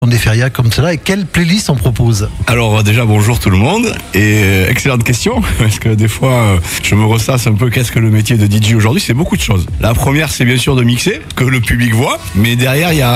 des férias comme cela et quelle playlist on propose? Alors déjà bonjour tout le monde et excellente question parce que des fois je me ressasse un peu qu'est-ce que le métier de DJ aujourd'hui. C'est beaucoup de choses. La première c'est bien sûr de mixer, que le public voit, mais derrière il y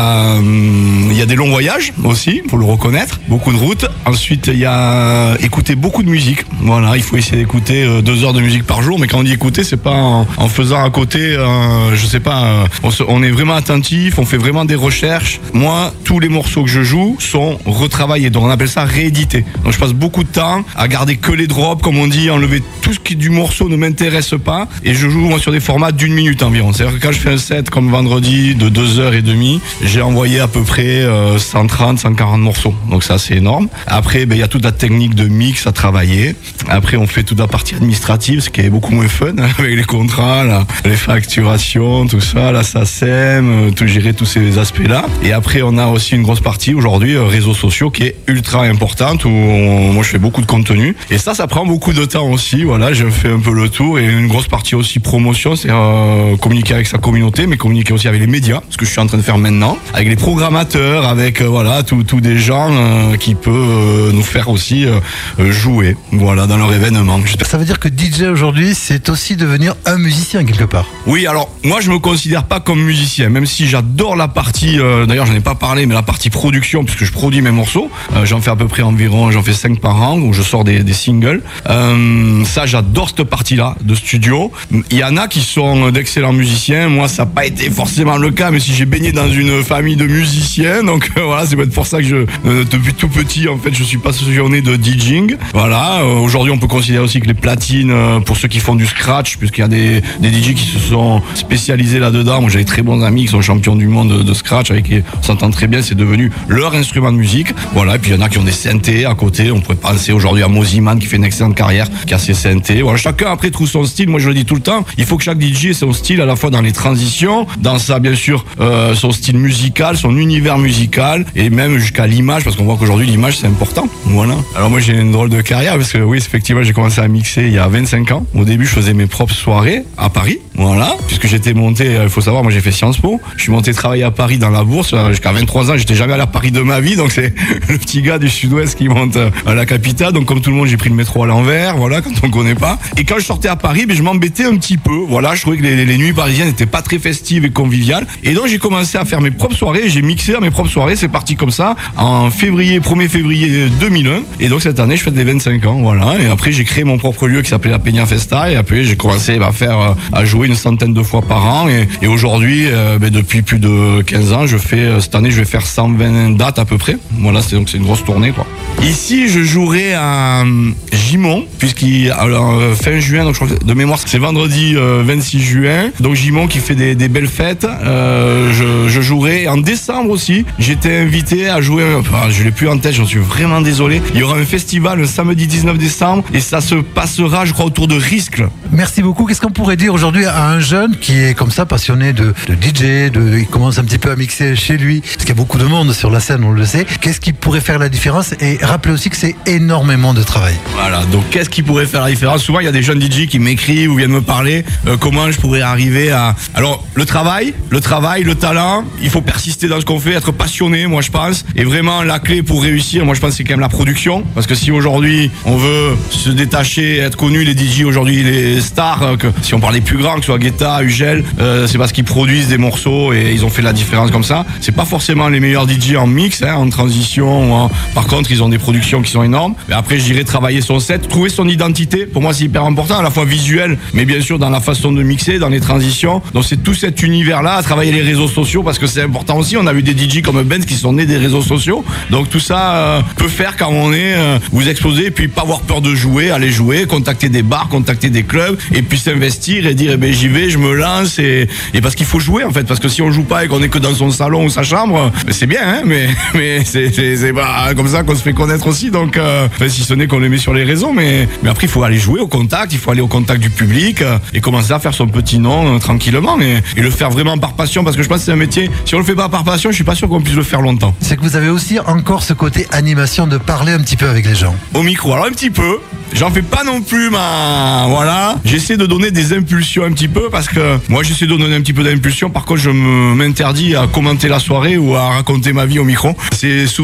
a des longs voyages aussi, faut le reconnaître, beaucoup de routes. Ensuite il y a écouter beaucoup de musique. Voilà, il faut essayer d'écouter 2 heures de musique par jour, mais quand on dit écouter c'est pas en faisant à côté je sais pas, on est vraiment attentif, on fait vraiment des recherches. Moi tous les morceaux que je joue sont retravaillés, donc on appelle ça réédité. Donc je passe beaucoup de temps à garder que les drops, comme on dit, enlever tout ce qui du morceau ne m'intéresse pas, et je joue moi sur des formats d'1 minute environ. C'est-à-dire que quand je fais un set comme vendredi de 2h30, j'ai envoyé à peu près 130, 140 morceaux. Donc ça c'est énorme. Après il y a toute la technique de mix à travailler. Après on fait toute la partie administrative, ce qui est beaucoup moins fun, avec les contrats, les facturations, tout ça, la SACEM, tout gérer tous ces aspects-là. Et après on a aussi une grosse partie aujourd'hui réseaux sociaux qui est ultra importante, où moi je fais beaucoup de contenu et ça prend beaucoup de temps aussi. Voilà, je fais un peu le tour, et une grosse partie aussi promotion, c'est communiquer avec sa communauté, mais communiquer aussi avec les médias, ce que je suis en train de faire maintenant, avec les programmateurs, avec voilà tous des gens qui peuvent nous faire aussi jouer, voilà, dans leur événement. Ça veut dire que DJ aujourd'hui c'est aussi devenir un musicien quelque part? Oui, alors moi je me considère pas comme musicien, même si j'adore la partie d'ailleurs j'en ai pas parlé, mais la partie production, puisque je produis mes morceaux, j'en fais à peu près j'en fais 5 par an, où je sors des singles. Ça j'adore cette partie-là de studio. Il y en a qui sont d'excellents musiciens, moi ça n'a pas été forcément le cas, mais si j'ai baigné dans une famille de musiciens, donc voilà, c'est peut-être pour ça que depuis tout petit en fait je suis passionné de DJing. Voilà, aujourd'hui on peut considérer aussi que les platines, pour ceux qui font du scratch, puisqu'il y a des DJ qui se sont spécialisés là-dedans. Moi j'avais très bons amis qui sont champions du monde de scratch, avec qui on s'entend très bien, c'est devenu leur instrument de musique. Voilà, et puis il y en a qui ont des synthés à côté. On pourrait penser aujourd'hui à Moziman qui fait une excellente carrière, qui a ses synthés. Voilà, chacun après trouve son style. Moi je le dis tout le temps, il faut que chaque DJ ait son style, à la fois dans les transitions, dans ça bien sûr son style musical, son univers musical, et même jusqu'à l'image, parce qu'on voit qu'aujourd'hui l'image c'est important. Voilà. Alors moi j'ai une drôle de carrière, parce que oui effectivement j'ai commencé à mixer il y a 25 ans. Au début je faisais mes propres soirées à Paris, voilà, puisque j'étais monté, il faut savoir, moi j'ai fait Sciences Po, je suis monté travailler à Paris dans la bourse jusqu'à 23 ans. J'étais jamais allé à Paris de ma vie, donc c'est le petit gars du sud-ouest qui monte à la capitale. Donc comme tout le monde, j'ai pris le métro à l'envers, voilà, quand on connaît pas. Et quand je sortais à Paris, je m'embêtais un petit peu. Voilà, je trouvais que les nuits parisiennes n'étaient pas très festives et conviviales. Et donc j'ai commencé à faire mes propres soirées. J'ai mixé à mes propres soirées. C'est parti comme ça en 1er février 2001. Et donc cette année, je fête les 25 ans, voilà. Et après, j'ai créé mon propre lieu qui s'appelait la Peña Festa. Et après, j'ai commencé à jouer une centaine de fois par an. Et aujourd'hui, depuis plus de 15 ans, cette année, je vais faire 120 dates à peu près. Voilà, c'est une grosse tournée, quoi. Ici, je jouerai à Gimont, fin juin, donc je crois que de mémoire, c'est vendredi 26 juin. Donc Gimont qui fait des belles fêtes. Je jouerai en décembre aussi. J'étais invité à jouer, je l'ai plus en tête, j'en suis vraiment désolé. Il y aura un festival le samedi 19 décembre et ça se passera, je crois, autour de Riscle. Merci beaucoup. Qu'est-ce qu'on pourrait dire aujourd'hui à un jeune qui est comme ça passionné de DJ, il commence un petit peu à mixer chez lui, parce qu'il y a beaucoup de monde sur la scène, on le sait. Qu'est-ce qui pourrait faire la différence? Et rappelez aussi que c'est énormément de travail. Voilà, donc qu'est-ce qui pourrait faire la différence? Souvent il y a des jeunes DJ qui m'écrivent ou viennent me parler comment je pourrais arriver à... Alors le travail, le talent, il faut persister dans ce qu'on fait, être passionné, moi je pense. Et vraiment la clé pour réussir, moi je pense c'est quand même la production. Parce que si aujourd'hui on veut se détacher, être connu, les DJ aujourd'hui, les stars, si on parle des plus grands, que ce soit Guetta, Ugel, c'est parce qu'ils produisent des morceaux et ils ont fait la différence comme ça. C'est pas forcément les meilleurs DJ en mix, en transition. Par contre, ils ont des productions qui sont énormes. Mais après, je dirais travailler son set, trouver son identité. Pour moi, c'est hyper important, à la fois visuel, mais bien sûr dans la façon de mixer, dans les transitions. Donc c'est tout cet univers-là, à travailler les réseaux sociaux, parce que c'est important aussi. On a vu des DJ comme Benz qui sont nés des réseaux sociaux. Donc tout ça peut faire quand on est vous exposer et puis pas avoir peur de jouer, aller jouer, contacter des bars, contacter des clubs et puis s'investir et dire j'y vais, je me lance et parce qu'il faut jouer en fait, parce que si on joue pas et qu'on est que dans son salon ou sa chambre, c'est bien hein, mais c'est pas comme ça qu'on se fait connaître aussi. Donc si ce n'est qu'on les met sur les réseaux, mais après il faut aller jouer au contact, il faut aller au contact du public et commencer à faire son petit nom tranquillement et le faire vraiment par passion, parce que je pense que c'est un métier, si on le fait pas par passion, je suis pas sûr qu'on puisse le faire longtemps. C'est que vous avez aussi encore ce côté animation de parler un petit peu avec les gens. Au micro, alors un petit peu, J'en fais pas non plus, voilà. J'essaie de donner des impulsions un petit peu parce que moi j'essaie de donner un petit peu d'impulsion. Par contre, je m'interdis à commenter la soirée ou à raconter ma vie au micro. C'est